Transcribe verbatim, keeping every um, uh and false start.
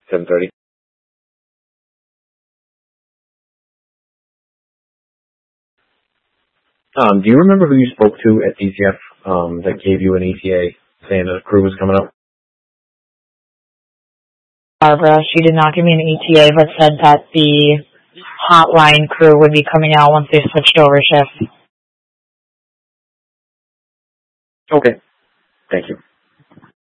seven thirty. Um, do you remember who you spoke to at D C F um, that gave you an E T A saying that the crew was coming up? Barbara, she did not give me an E T A, but said that the hotline crew would be coming out once they switched over shifts. Okay. Thank you.